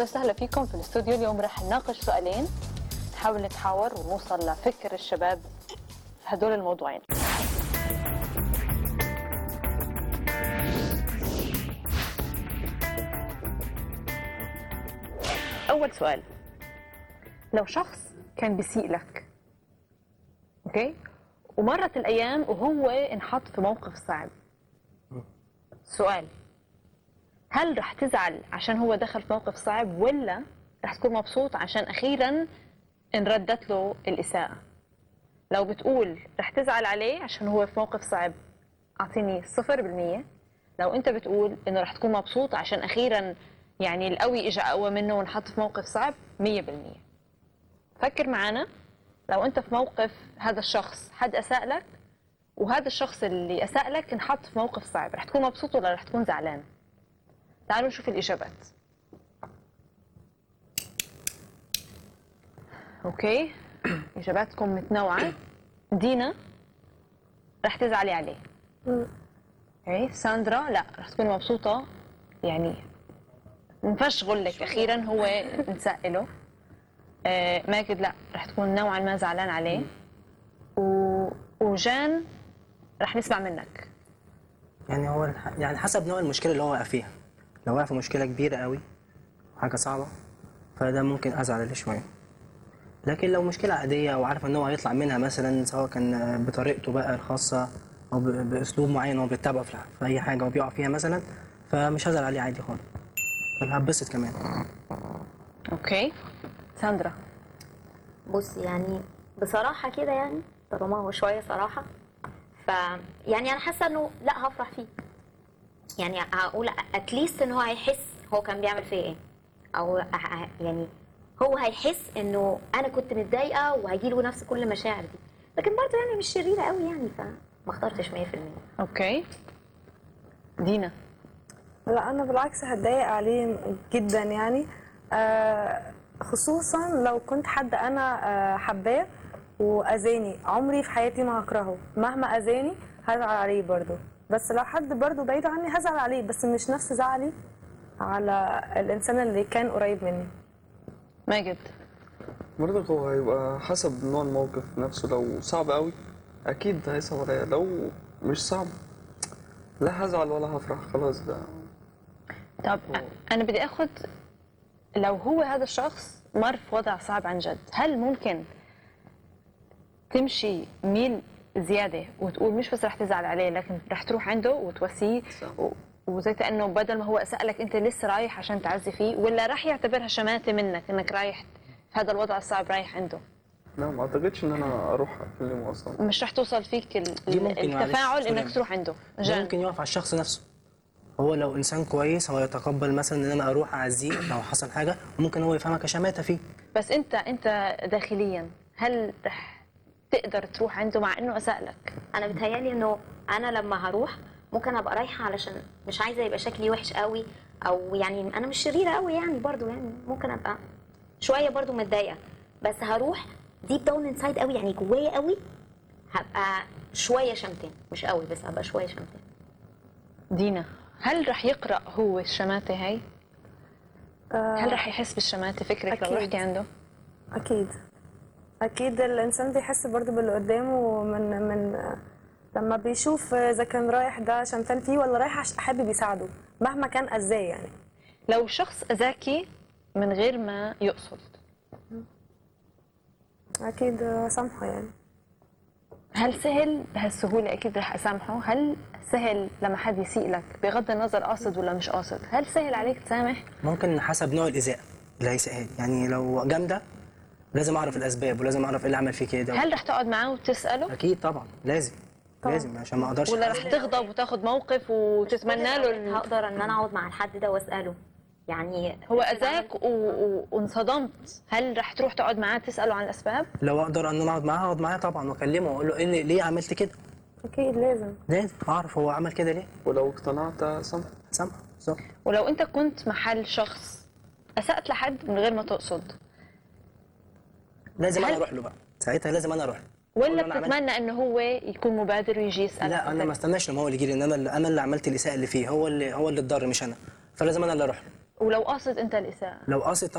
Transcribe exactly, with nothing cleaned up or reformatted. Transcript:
اهلا وسهلا فيكم في الاستوديو. اليوم رح نناقش سؤالين، نحاول نتحاور ونوصل لفكر الشباب في هدول الموضوعين. اول سؤال، لو شخص كان بيسيء لك اوكي ومرت الايام وهو انحط في موقف صعب، سؤال، هل رح تزعل عشان هو دخل في موقف صعب ولا رح تكون مبسوط عشان اخيرا انردت له الاساءة؟ لو بتقول رح تزعل عليه عشان هو في موقف صعب اعطيني صفر بالمية. لو انت بتقول انه رح تكون مبسوط عشان اخيرا يعني القوي اجى اقوى منه ونحط في موقف صعب، مية بالمية. فكر معنا، لو انت في موقف هذا الشخص حد اساء لك وهذا الشخص اللي اساء لك انحط في موقف صعب، رح تكون مبسوط ولا رح تكون زعلان؟ تعالوا نشوف الإجابات. أوكي، إجاباتكم متنوعة. دينا رح تزعلي عليه. أوكي، ساندرا لا رح تكوني مبسوطة، يعني نفشغل لك أخيرا هو انساء له. آه ماجد لا رح تكون نوعا ما زعلان عليه. و... وجان رح نسمع منك. يعني هو الح... يعني حسب نوع المشكلة اللي هو واقع فيها. لو واقع في مشكلة كبيرة قوي حاجة صعبة فده ممكن أزعل عليه شوية، لكن لو مشكلة عادية وعارف إن هو هيطلع منها مثلا سواء كان بطريقته بقى الخاصة أو ب... بأسلوب معين هو بيتبعه في... في أي حاجة وبيقع فيها مثلا، فمش هزعل عليه عادي خالص، بل هتبسط كمان. أوكي، ساندرا. بص يعني بصراحة كده يعني طالما هو شوية صراحة، ف يعني أنا حاسة إنه لا هفرح فيه. يعني هقول اتليست ان هو هيحس هو كان بيعمل فيا ايه، او يعني هو هيحس انه انا كنت متضايقه وهيجيله نفس كل المشاعر دي، لكن برضه يعني مش شريره قوي يعني، فما اخترتش مية في المية. اوكي، دينا. لا انا بالعكس هتضايق عليه جدا يعني، آه خصوصا لو كنت حد انا آه حباه واذاني، عمري في حياتي ما هكرهه، مهما اذاني هزعل عليه برضه، بس لو حد برضه بعيد عني هزعل عليه، بس مش نفس زعلي على الانسان اللي كان قريب مني. ماجد. برضك هو هيبقى حسب نوع الموقف نفسه، لو صعب قوي اكيد هيصعب عليا، لو مش صعب لا هزعل ولا هفرح، خلاص ده. طب انا بدي اخد، لو هو هذا الشخص مر في وضع صعب عن جد، هل ممكن تمشي ميل زياده وتقول مش بس رح تزعل عليه لكن رح تروح عنده وتواسيه و... وزي كأنه بدل ما هو اسألك انت لسه رايح عشان تعزي فيه، ولا رح يعتبرها شماتة منك انك رايح في هذا الوضع الصعب رايح عنده؟ لا ما اعتقدش ان انا اروح اكلمه اصلا، مش رح توصل فيك ال... التفاعل انك تروح عنده. جان ممكن يقف على الشخص نفسه، هو لو انسان كويس هو يتقبل مثلا ان انا اروح اعزيه لو حصل حاجه، وممكن هو يفهمها كشماتة فيه. بس انت انت داخليا هل رح تقدر تروح عنده مع انه اساء لك؟ انا بتهيالي انه انا لما هروح ممكن ابقى رايحه علشان مش عايزه يبقى شكلي وحش قوي، او يعني انا مش شريره قوي يعني، برضو يعني ممكن ابقى شويه برضو متضايقه، بس هروح ديب داون انسايد قوي يعني جوايا قوي، هبقى شويه شمتان، مش قوي بس هبقى شويه شمتان. دينا، هل رح يقرأ هو الشماتة هاي؟ أه هل رح يحس بالشماتة فكرك أكيد. لو رحتي عنده؟ اكيد اكيد الانسان بيحس برضو باللي قدامه، من من لما بيشوف اذا كان رايح ده شمتان فيه ولا رايح حابب يساعده مهما كان اذاه يعني. لو شخص اذاكي من غير ما يقصد، اكيد سامحه يعني. هل سهل بهالسهولة؟ اكيد رح اسامحه. هل سهل لما حد يسيء لك بغض النظر قاصد ولا مش قاصد، هل سهل عليك تسامح؟ ممكن حسب نوع الإساءة اللي هيساءها لي، يعني لو جامدة لازم اعرف الاسباب ولازم اعرف ايه اللي عمل فيه كده. هل رح تقعد معاه وتساله؟ اكيد طبعا لازم طبعا. لازم عشان ما اقدرش. ولا رح تغضب وتاخد موقف وتتمنى له؟ هقدر ان انا اقعد مع الحد ده واساله، يعني هو اذاك و... و... وانصدمت، هل رح تروح تقعد معاه تساله عن الاسباب؟ لو اقدر ان انا اقعد معاه اقعد معاه طبعا واكلمه واقول له ايه ليه عملت كده. اكيد لازم لازم اعرف هو عمل كده ليه، ولو اقتنعت سامحه سامحه بالظبط. ولو انت كنت محل شخص اسأت لحد من غير ما تقصد، لازم انا اروح له بقى ساعتها، لازم انا اروح له. ولا بتتمنى انه هو يكون مبادر ويجي يسالك؟ لا انا ما استناش لما هو اللي يجي لي، ان انا اللي انا اللي عملت الاساءه اللي فيه، هو اللي هو اللي اتضر مش انا، فلازم انا اللي اروح له. ولو قاصد انت الاساءه؟ لو قاصد